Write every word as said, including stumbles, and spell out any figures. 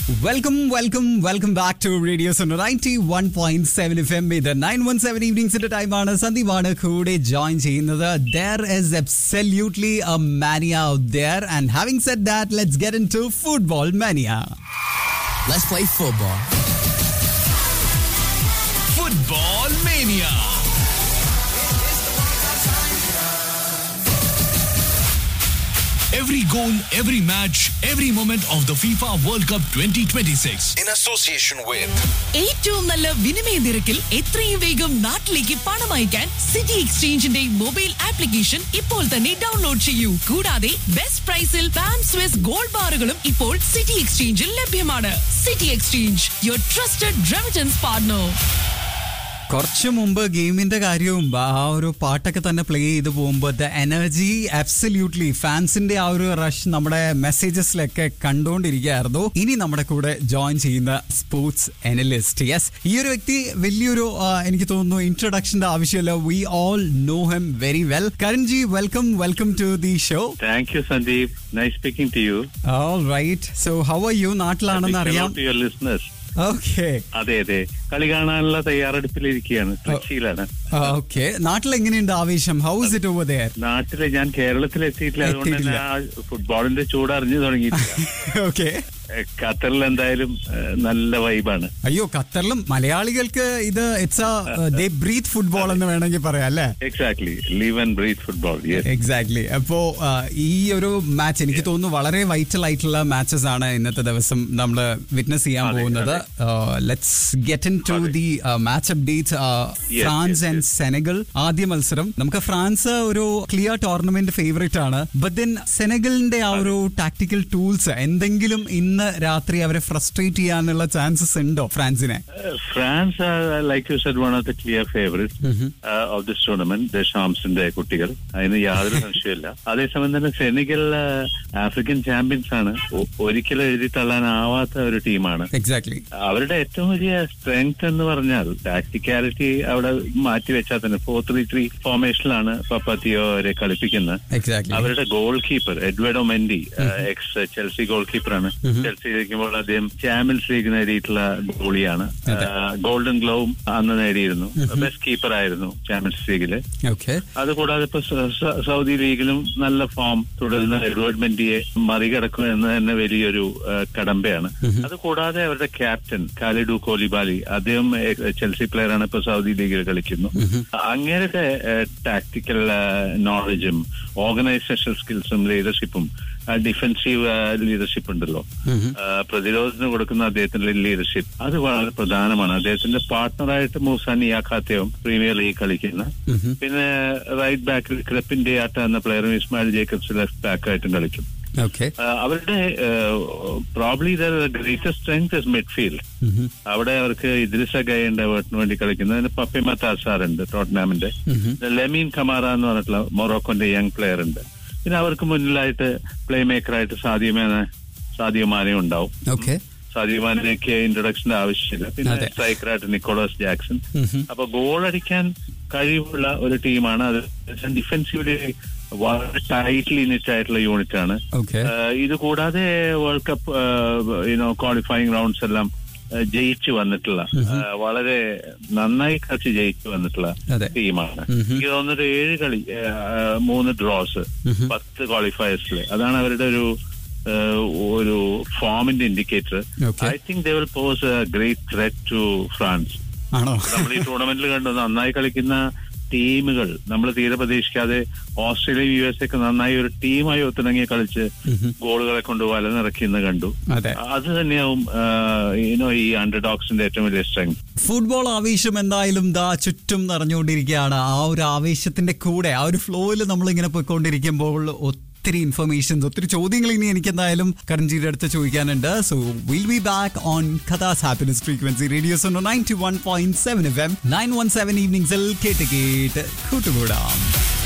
Welcome, welcome, welcome back to Radio Suno ninety-one point seven F M. ഇത് nine one seven evenings at a time ആണ് സന്ദീപാണ് കൂടെ join ചെയ്യുന്നത്. There is absolutely a mania out there, and having said that, let's get into football mania. Let's play football. Football Mania. Every goal, every match, every moment of the FIFA World Cup twenty twenty-six. In association with ഏറ്റവും നല്ല വിനിമയ നിരക്കിൽ എത്രയും വേഗം നാട്ടിലേക്ക് പണം അയക്കാൻ city എക്സ്ചേഞ്ചിന്റെ mobile application ഇപ്പോൾ തന്നെ ഡൗൺലോഡ് ചെയ്യൂ. കൂടാതെ ബെസ്റ്റ് പ്രൈസിൽ പാം സ്വിസ് ഗോൾഡ് ബാറുകളും ഇപ്പോൾ സിറ്റി എക്സ്ചേഞ്ചിൽ ലഭ്യമാണ്. City exchange, your trusted remittance partner. കുറച്ചു മുമ്പ് ഗെയിമിന്റെ കാര്യവും ആ ഒരു പാട്ടൊക്കെ തന്നെ പ്ലേ ചെയ്ത് പോകുമ്പോൾ ദ എനർജി അബ്സല്യൂട്ട്ലി ഫാൻസിന്റെ ആ ഒരു റഷ് നമ്മുടെ മെസ്സേജസിലൊക്കെ കണ്ടുകൊണ്ടിരിക്കുകയായിരുന്നു. ഇനി നമ്മുടെ കൂടെ ജോയിൻ ചെയ്യുന്ന സ്പോർട്സ് അനലിസ്റ്റ്, യെസ്, ഈ ഒരു വ്യക്തി വലിയൊരു എനിക്ക് തോന്നുന്നു ഇൻട്രൊഡക്ഷന്റെ ആവശ്യമില്ല. We all know him very well. കരൺജി, welcome welcome to the show. Thank you Sandeep, nice speaking to you. All right, so how are you? നാട്ടിലാണെന്ന് അറിയാം. ഓക്കെ, അതെ അതെ, കളി കാണാനുള്ള തയ്യാറെടുപ്പിലിരിക്കുകയാണ്, കൊച്ചിയിലാണ്. ഓക്കെ, നാട്ടിൽ എങ്ങനെയുണ്ട് ആവേശം? How is it over there? നാട്ടില് ഞാൻ കേരളത്തിൽ എത്തിയിട്ടില്ല, അതുകൊണ്ട് തന്നെ ആ ഫുട്ബോളിന്റെ ചൂട് അറിഞ്ഞു തുടങ്ങിയിട്ടില്ല. ഓക്കെ, ഖത്തറിൽ എന്തായാലും നല്ല വൈബാണ്. അയ്യോ, ഖത്തറിലും മലയാളികൾക്ക് ഇത് ഇറ്റ്സ് ദേ ബ്രീത്ത് ഫുട്ബോൾ എന്ന് വേണമെങ്കിൽ പറയാം അല്ലേ? Exactly, live and breath football. Exactly. അപ്പോ ഈ ഒരു മാച്ച് എനിക്ക് തോന്നുന്നു വളരെ വൈറ്റൽ ആയിട്ടുള്ള മാച്ചസ് ആണ് ഇന്നത്തെ ദിവസം നമ്മൾ വിറ്റ്നസ് ചെയ്യാൻ പോകുന്നത്. Let's get in to the match updates. France and Senegal ആദ്യ മത്സരം. നമുക്ക് ഫ്രാൻസ് ഒരു ക്ലിയർ ടൂർണമെന്റ് ഫേവറേറ്റ് ആണ്. ബട്ട് ദെൻ സെനഗലിന്റെ ആ ഒരു ടാക്ടിക്കൽ ടൂൾസ് എന്തെങ്കിലും ഇന്ന് രാത്രി അവരെ ഫ്രസ്ട്രേറ്റ് ചെയ്യാനുള്ള ചാൻസസ് ഉണ്ടോ ഫ്രാൻസിനെ? France, like you said, one of the clear favourites of this tournament, ദശാംസിന്റെ കുട്ടികൾ, അതിന് യാതൊരു സംശയമില്ല. അതേസമയം തന്നെ സെനഗൽ ആഫ്രിക്കൻ ചാമ്പ്യൻസ് ആണ്, ഒരിക്കലും എഴുതി തള്ളാനാവാത്ത ഒരു ടീമാണ്. എക്സാക്ട്ലി. അവരുടെ ഏറ്റവും വലിയ സ്ട്രെങ്ത് എന്ന് പറഞ്ഞാൽ ടാക്ടിക്കാലിറ്റി അവിടെ മാറ്റിവെച്ചാൽ തന്നെ ഫോർ ത്രീ ത്രീ ഫോർമേഷനിലാണ് പപ്പാത്തിയോ അവരെ കളിപ്പിക്കുന്നത്. അവരുടെ goal keeper Eduardo Mendy, X Chelsea goal കീപ്പറാണ്. Chelsea ഇരിക്കുമ്പോൾ അദ്ദേഹം ചാമ്പ്യൻസ് ലീഗ് നേടിയിട്ടുള്ള ഗോളിയാണ്. ഗോൾഡൻ ഗ്ലോവും അന്ന് നേടിയിരുന്നു. ബെസ്റ്റ് കീപ്പർ ആയിരുന്നു ചാമ്പ്യൻസ് ലീഗില്. അതുകൂടാതെ ഇപ്പൊ സൗദി ലീഗിലും നല്ല ഫോം തുടരുന്ന എഡ്വേർഡ് മെൻഡിയെ മറികടക്കുക എന്ന് തന്നെ വലിയൊരു കടമ്പയാണ്. അതുകൂടാതെ അവരുടെ ക്യാപ്റ്റൻ ഖാലിദു കോലിബാലി, അദ്ദേഹം ചെൽസി പ്ലെയർ ആണ്, ഇപ്പൊ സൗദി ലീഗിൽ കളിക്കുന്നു. അങ്ങേരുടെ ടാക്ടിക്കൽ നോളജും ഓർഗനൈസേഷൻ സ്കിൽസും ലീഡർഷിപ്പും ഡിഫൻസീവ് ലീഡർഷിപ്പ് ഉണ്ടല്ലോ, പ്രതിരോധത്തിന് കൊടുക്കുന്ന അദ്ദേഹത്തിന്റെ ലീഡർഷിപ്പ്, അത് വളരെ പ്രധാനമാണ്. അദ്ദേഹത്തിന്റെ പാർട്ട്ണറായിട്ട് മൂസ നിയാഖാത്തയും പ്രീമിയർ ലീഗ് കളിക്കുന്ന, പിന്നെ റൈറ്റ് ബാക്കിൽ ക്രെപ്പിന്റെ ആട്ട എന്ന പ്ലെയറും ഇസ്മായിൽ ജേക്കബ്സ് ലെഫ്റ്റ് ബാക്കായിട്ടും കളിക്കും. അവരുടെ probably the greatest strength is midfield. അവിടെ അവർക്ക് ഇദ്രിസ ഗയ ഉണ്ട് എവർട്ടിന് വേണ്ടി കളിക്കുന്നത്, പപ്പിമ താസാർ ഉണ്ട് ടോട്ടനാമിന്റെ, ലെമീൻ കമാറ എന്ന് പറഞ്ഞിട്ടുള്ള മൊറോക്കോന്റെ യങ് പ്ലെയർ ഉണ്ട്. പിന്നെ അവർക്ക് മുന്നിലായിട്ട് പ്ലേ മേക്കറായിട്ട് സാദിയോ സാദിയോ മാനെ ഉണ്ടാവും. സാദിയോ മാനയ്ക്ക് ഇൻട്രൊഡക്ഷന്റെ ആവശ്യമില്ല. പിന്നെ സ്ട്രൈക്കറായിട്ട് നിക്കോളാസ് ജാക്സൺ. അപ്പൊ ഗോൾ അടിക്കാൻ കഴിവുള്ള ഒരു ടീമാണ് അത്. ഡിഫൻസീവ്ലി വളരെ ടൈറ്റ്ലി നിറ്റ് ആയിട്ടുള്ള യൂണിറ്റ് ആണ്. ഇത് കൂടാതെ world cup you know qualifying rounds എല്ലാം ജയിച്ചു വന്നിട്ടുള്ള, വളരെ നന്നായി കളിച്ച് ജയിച്ചു വന്നിട്ടുള്ള ടീമാണ്. എനിക്ക് തോന്നുന്നത് ഏഴ് കളി, മൂന്ന് ഡ്രോസ്, പത്ത് ക്വാളിഫയേഴ്സിൽ. അതാണ് അവരുടെ ഒരു ഒരു ഫോമിന്റെ indicator. I think they will pose A great threat to France. നമ്മൾ ഈ ടൂർണമെന്റിൽ കണ്ടു നന്നായി കളിക്കുന്ന ടീമുകൾ നമ്മൾ തീരെ പ്രതീക്ഷിക്കാതെ ഓസ്ട്രേലിയ യു എസ് ഒക്കെ നന്നായി ഒരു ടീമായി ഒത്തിണങ്ങി കളിച്ച് ഗോളുകളെ കൊണ്ട് വല നിറയ്ക്കുന്ന കണ്ടു. അത് തന്നെയാവും ഈ അണ്ടർഡോഗ്സിന്റെ ഏറ്റവും വലിയ സ്ട്രെങ്ത്. ഫുട്ബോൾ ആവേശം എന്തായാലും ദാ ചുറ്റും നിറഞ്ഞുകൊണ്ടിരിക്കുകയാണ്. ആ ഒരു ആവേശത്തിന്റെ കൂടെ ആ ഒരു ഫ്ലോയിൽ നമ്മളിങ്ങനെ പോയിക്കൊണ്ടിരിക്കുമ്പോൾ ഒത്തിരി ഇൻഫർമേഷൻസ്, ഒത്തിരി ചോദ്യങ്ങൾ ഇനി എനിക്ക് എന്തായാലും കരൺജിയുടെ അടുത്ത് ചോദിക്കാനുണ്ട്. So will be back on കഥാസ് happiness frequency radio Suno ninety one point seven F M nine one seven ഈവനിങ്സിൽ കേട്ട് കേട്ട് കൂട്ടുകൂടാം.